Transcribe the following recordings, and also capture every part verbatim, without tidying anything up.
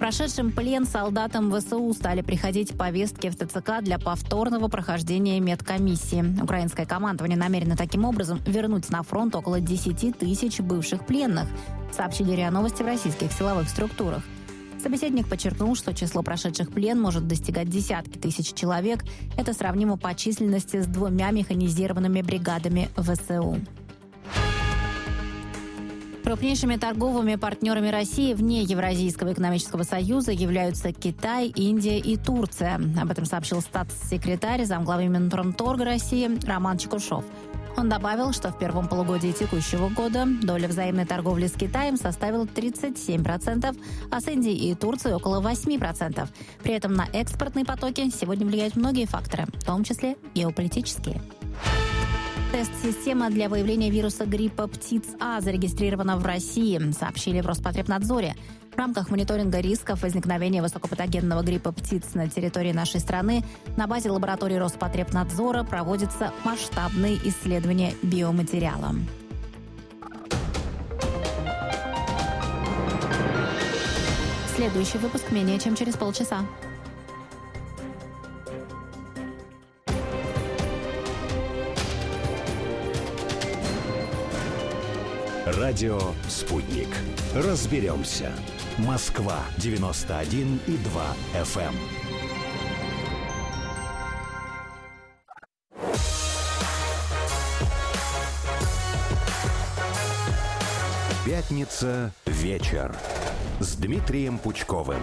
Прошедшим плен солдатам ВСУ стали приходить повестки в ТЦК для повторного прохождения медкомиссии. Украинское командование намерено таким образом вернуть на фронт около десяти тысяч бывших пленных, сообщили РИА Новости в российских силовых структурах. Собеседник подчеркнул, что число прошедших плен может достигать десятки тысяч человек. Это сравнимо по численности с двумя механизированными бригадами ВСУ. Крупнейшими торговыми партнерами России вне Евразийского экономического союза являются Китай, Индия и Турция. Об этом сообщил статс-секретарь замглавы Минпромторга России Роман Чекушев. Он добавил, что в первом полугодии текущего года доля взаимной торговли с Китаем составила тридцать семь процентов, а с Индией и Турцией около восемь процентов. При этом на экспортные потоки сегодня влияют многие факторы, в том числе геополитические. Тест-система для выявления вируса гриппа птиц А зарегистрирована в России, сообщили в Роспотребнадзоре. В рамках мониторинга рисков возникновения высокопатогенного гриппа птиц на территории нашей страны на базе лаборатории Роспотребнадзора проводятся масштабные исследования биоматериала. Следующий выпуск менее чем через полчаса. Радио «Спутник». Разберемся. Москва девяносто один и два эф эм. Пятница. Вечер. С Дмитрием Пучковым.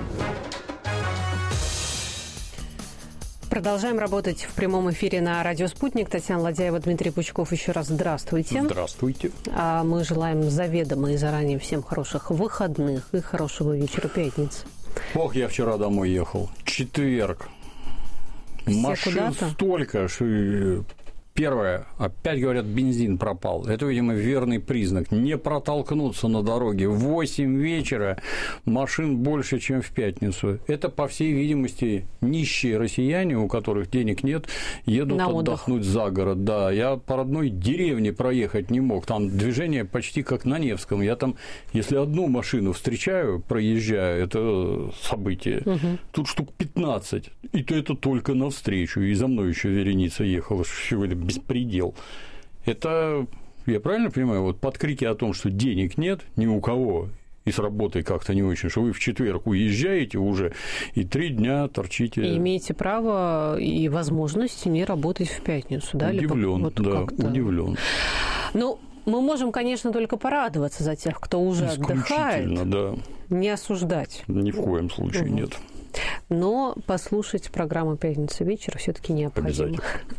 Продолжаем работать в прямом эфире на радио «Спутник». Татьяна Ладяева, Дмитрий Пучков. Еще раз здравствуйте. Здравствуйте. А мы желаем заведомо и заранее всем хороших выходных и хорошего вечера пятницы. Ох, я вчера домой ехал. Четверг. Все машин куда-то? Столько, что... Первое. Опять, говорят, бензин пропал. Это, видимо, верный признак. Не протолкнуться на дороге. В восемь вечера машин больше, чем в пятницу. Это, по всей видимости, нищие россияне, у которых денег нет, едут на отдохнуть отдых. За город. Да, я по родной деревне проехать не мог. Там движение почти как на Невском. Я там, если одну машину встречаю, проезжаю, это событие. Угу. Тут штук пятнадцать. И то это только навстречу. И за мной еще вереница ехала. Сегодня беспредел. Это, я правильно понимаю, вот под крики о том, что денег нет ни у кого, и с работой как-то не очень, что вы в четверг уезжаете уже и три дня торчите. И имеете право и возможность не работать в пятницу, да? Удивлен, вот да, удивлен. Ну, мы можем, конечно, только порадоваться за тех, кто уже отдыхает. Да. Не осуждать. Ни в коем случае угу. нет. Но послушать программу «Пятница вечер» все-таки необходимо.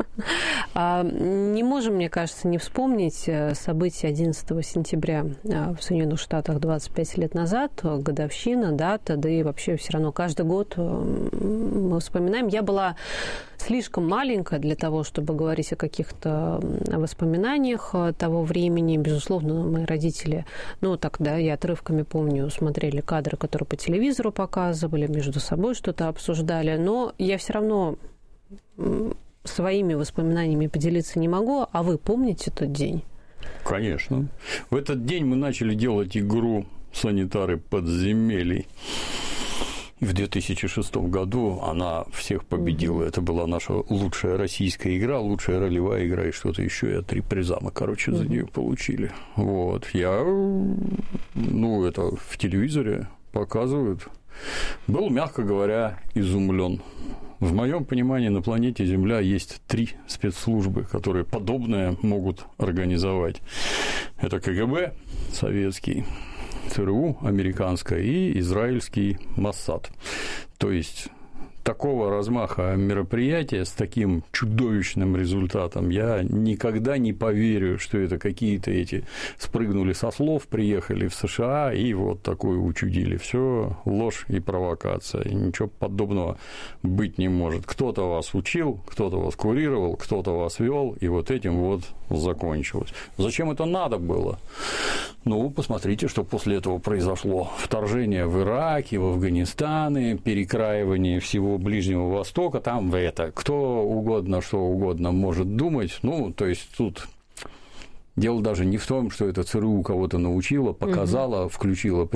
Не можем, мне кажется, не вспомнить события одиннадцатого сентября в Соединенных Штатах двадцать пять лет назад, годовщина, дата, да и вообще все равно каждый год мы вспоминаем. Я была слишком маленькая для того, чтобы говорить о каких-то воспоминаниях того времени. Безусловно, мои родители, ну, тогда я отрывками помню, смотрели кадры, которые по телевизору показывали, между собой что-то обсуждали, но я все равно своими воспоминаниями поделиться не могу. А вы помните тот день? Конечно. В этот день мы начали делать игру «Санитары подземелий». В две тысячи шестом году она всех победила. Mm-hmm. Это была наша лучшая российская игра, лучшая ролевая игра и что-то еще. И три приза мы, короче, за mm-hmm. нее получили. Вот. Я, ну, это в телевизоре показывают. Был, мягко говоря, изумлен. В моем понимании, на планете Земля есть три спецслужбы, которые подобное могут организовать. Это КГБ советский, ЦРУ американское и израильский Моссад. То есть такого размаха мероприятия с таким чудовищным результатом я никогда не поверю, что это какие-то эти спрыгнули со слов, приехали в США и вот такое учудили. Все ложь и провокация. Ничего подобного быть не может. Кто-то вас учил, кто-то вас курировал, кто-то вас вел, и вот этим вот закончилось. Зачем это надо было? Ну, посмотрите, что после этого произошло. Вторжение в Ираке, в Афганистане, перекраивание всего Ближнего Востока, там это, кто угодно, что угодно может думать. Ну, то есть тут дело даже не в том, что это ЦРУ кого-то научило, показало, включило